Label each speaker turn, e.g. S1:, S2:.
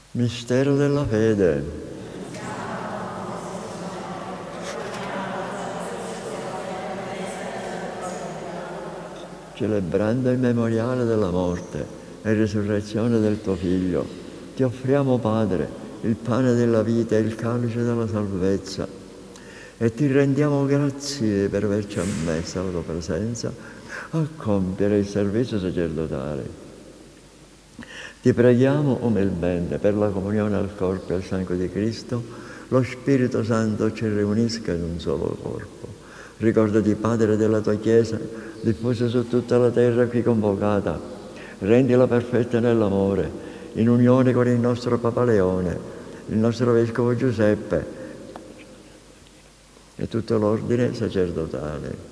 S1: Mistero della fede. Celebrando il memoriale della morte e risurrezione del tuo Figlio, ti offriamo, Padre, il pane della vita e il calice della salvezza e ti rendiamo grazie per averci ammesso alla tua presenza a compiere il servizio sacerdotale. Ti preghiamo umilmente per la comunione al corpo e al sangue di Cristo, lo Spirito Santo ci riunisca in un solo corpo. Ricordati, Padre, della tua Chiesa, diffusa su tutta la terra qui convocata. Rendila perfetta nell'amore, in unione con il nostro Papa Leone, il nostro Vescovo Giuseppe e tutto l'ordine sacerdotale.